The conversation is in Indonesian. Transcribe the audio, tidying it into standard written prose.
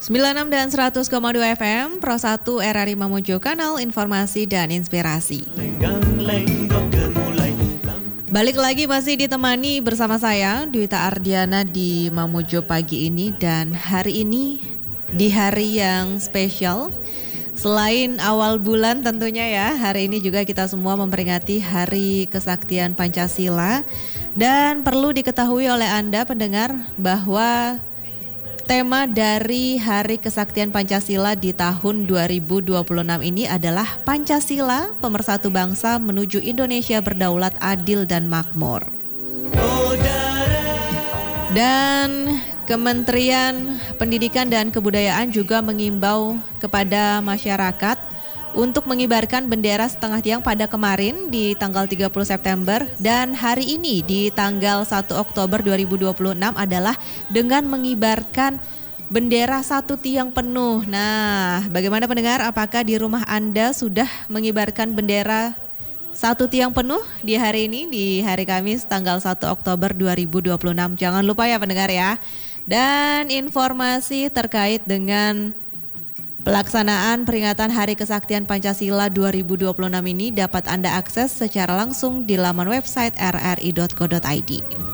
96 dan 100,2 FM, Pro 1 RRI Mamuju, kanal informasi dan inspirasi. Balik lagi masih ditemani bersama saya, Dwita Ardiana di Mamuju pagi ini. Dan hari ini di hari yang spesial, selain awal bulan tentunya ya, hari ini juga kita semua memperingati Hari Kesaktian Pancasila. Dan perlu diketahui oleh Anda pendengar bahwa tema dari Hari Kesaktian Pancasila di tahun 2026 ini adalah Pancasila, pemersatu bangsa menuju Indonesia berdaulat, adil dan makmur. Dan Kementerian Pendidikan dan Kebudayaan juga mengimbau kepada masyarakat untuk mengibarkan bendera setengah tiang pada kemarin di tanggal 30 September dan hari ini di tanggal 1 Oktober 2026 adalah dengan mengibarkan bendera satu tiang penuh. Nah, bagaimana pendengar, apakah di rumah Anda sudah mengibarkan bendera satu tiang penuh di hari ini, di hari Kamis tanggal 1 Oktober 2026? Jangan lupa ya pendengar ya. Dan informasi terkait dengan pelaksanaan peringatan Hari Kesaktian Pancasila 2026 ini dapat Anda akses secara langsung di laman website rri.co.id.